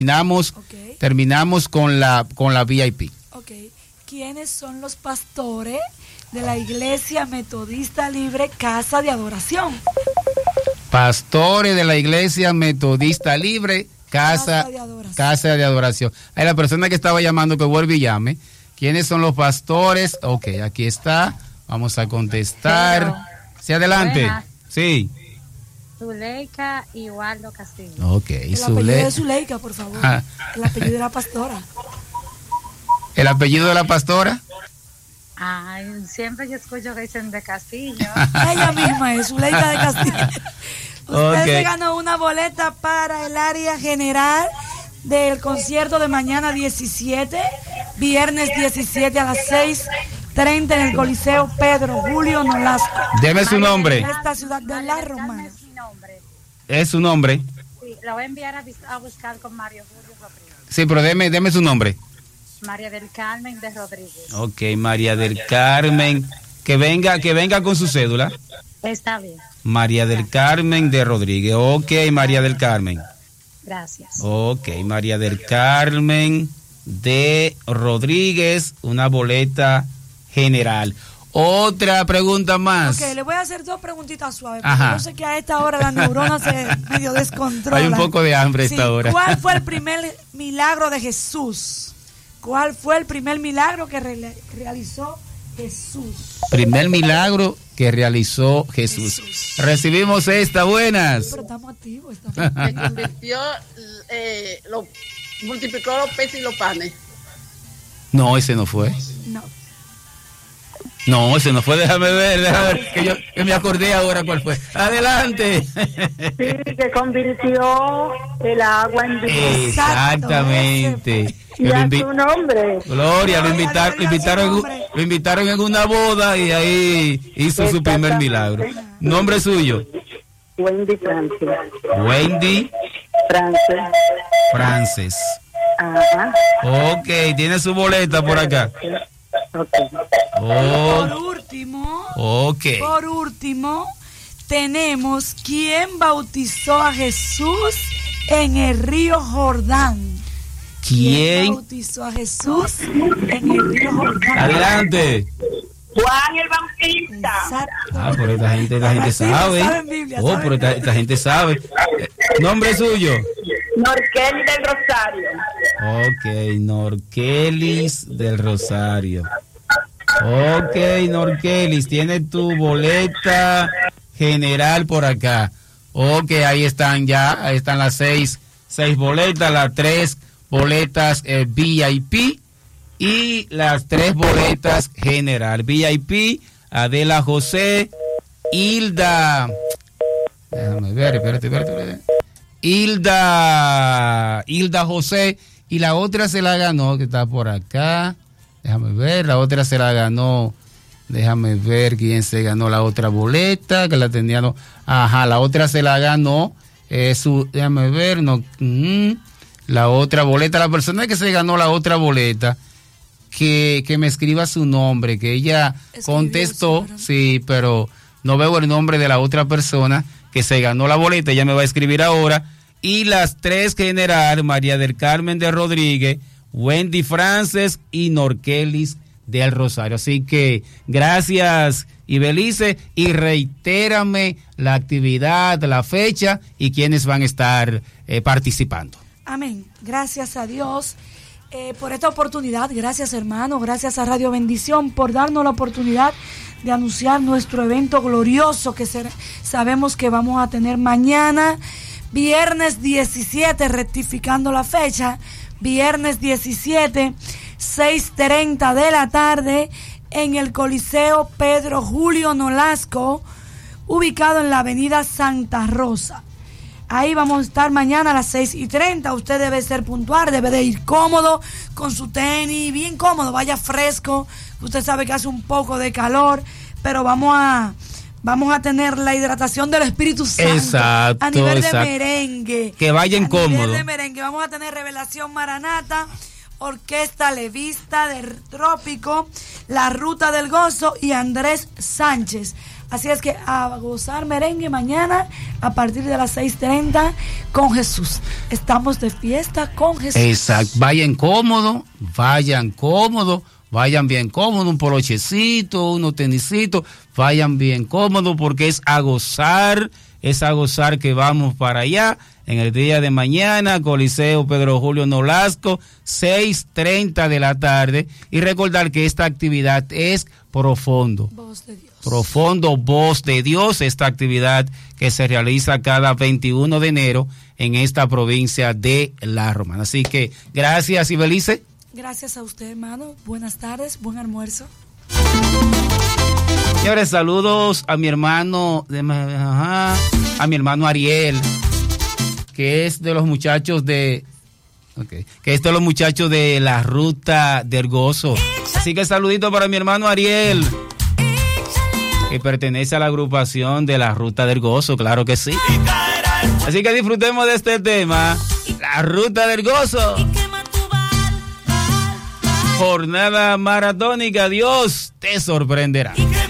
Terminamos con la VIP. Ok. ¿Quiénes son los pastores de la Iglesia Metodista Libre Casa de Adoración? Pastores de la Iglesia Metodista Libre Casa de Adoración. Hay la persona que estaba llamando que vuelve y llame. ¿Quiénes son los pastores? Ok, aquí está. Vamos a contestar. Sí, adelante. Buenas. Sí. Zuleika y Waldo Castillo. Ok, el apellido de Zuleika, por favor. El apellido de la pastora. ¿El apellido de la pastora? Ay, siempre yo escucho que dicen de Castillo. Ella misma es Zuleika de Castillo. Usted se ganó una boleta para el área general del concierto de mañana 17, viernes 17 a las 6:30 en el Coliseo Pedro Julio Nolasco. Deme su nombre. En esta ciudad de La Romana. ¿Es su nombre? Sí, lo voy a enviar a buscar con Mario Julio Rodríguez. Sí, pero deme su nombre. María del Carmen de Rodríguez. Ok, María del Carmen. Que venga con su cédula. Está bien. María del Carmen de Rodríguez. Ok, María del Carmen. Gracias. Ok, María del Carmen de Rodríguez, una boleta general. Otra pregunta más. Ok, le voy a hacer dos preguntitas suaves, porque yo sé que a esta hora las neuronas se medio descontrolan. Hay un poco de hambre a esta hora. ¿Cuál fue el primer milagro de Jesús? ¿Cuál fue el primer milagro que realizó Jesús? Primer milagro que realizó Jesús. Recibimos esta, buenas. Pero estamos activos. Que convirtió, multiplicó los peces y los panes. No, ese no fue. No, ese no fue, déjame ver, que me acordé ahora cuál fue. Adelante. Sí, que convirtió el agua en vino. Exactamente. Y a su nombre. Gloria, lo invitaron en una boda y ahí hizo su primer milagro. ¿Nombre suyo? Wendy Francis. Wendy Francis. Ajá. Ok, tiene su boleta por acá. Por último, tenemos quién bautizó a Jesús en el río Jordán. ¿Quién bautizó a Jesús en el río Jordán? Adelante. Juan el Bautista. Exacto. Pero esta gente sabe. Pero esta gente sabe. ¿Nombre suyo? Norkelis del Rosario. Ok, Norkelis del Rosario. Ok, Norkelis, tiene tu boleta general por acá. Ok, ahí están las seis boletas, las 3 boletas VIP y las 3 boletas general. VIP, Adela José, Hilda. Déjame ver, espérate. Hilda José, y la otra se la ganó, que está por acá. Déjame ver, la otra se la ganó. Déjame ver quién se ganó la otra boleta, que la tenía. La otra se la ganó. Déjame ver, la otra boleta, la persona que se ganó la otra boleta, que me escriba su nombre, que ella contestó, sí, pero no veo el nombre de la otra persona que se ganó la boleta, ella me va a escribir ahora. Y las 3 general, María del Carmen de Rodríguez, Wendy Francis y Norkelis del Rosario. Así que gracias, Ibelice, y reitérame la actividad, la fecha y quiénes van a estar participando. Amén. Gracias a Dios por esta oportunidad. Gracias, hermano. Gracias a Radio Bendición por darnos la oportunidad de anunciar nuestro evento glorioso que sabemos que vamos a tener mañana, viernes 17, rectificando la fecha, viernes 17, 6:30 de la tarde, en el Coliseo Pedro Julio Nolasco, ubicado en la avenida Santa Rosa. Ahí vamos a estar mañana a las 6:30. Usted debe ser puntual, debe de ir cómodo, con su tenis, bien cómodo, vaya fresco. Usted sabe que hace un poco de calor, pero vamos a tener la hidratación del Espíritu Santo. Exacto, a nivel de merengue. Que vayan cómodos. A nivel de merengue. Vamos a tener Revelación Maranata, Orquesta Levista del Trópico, La Ruta del Gozo y Andrés Sánchez. Así es que a gozar merengue mañana a partir de las 6:30 con Jesús. Estamos de fiesta con Jesús. Exacto. Vayan cómodos, vayan bien cómodos, un polochecito, unos tenisitos, vayan bien cómodos porque es a gozar que vamos para allá en el día de mañana, Coliseo Pedro Julio Nolasco, 6:30 de la tarde. Y recordar que esta actividad es Profundo. Voz de Dios. Profundo Voz de Dios, esta actividad que se realiza cada 21 de enero en esta provincia de La Romana. Así que gracias, Ibelice. Gracias a usted, hermano. Buenas tardes, buen almuerzo. Señores, saludos a mi hermano, a mi hermano Ariel, que es de los muchachos de la Ruta del Gozo. Así que saludito para mi hermano Ariel, que pertenece a la agrupación de la Ruta del Gozo, claro que sí. Así que disfrutemos de este tema, la Ruta del Gozo. Jornada maratónica, Dios te sorprenderá.